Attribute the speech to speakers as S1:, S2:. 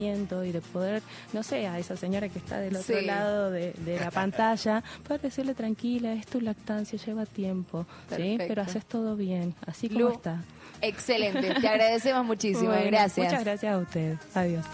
S1: y de poder, no sé, a esa señora que está del otro lado de la pantalla, poder decirle tranquila, es tu lactancia, lleva tiempo, ¿sí? Pero haces todo bien, así como está.
S2: Excelente, te agradecemos muchísimo,
S1: Bueno,
S2: gracias.
S1: Muchas gracias a ustedes, adiós.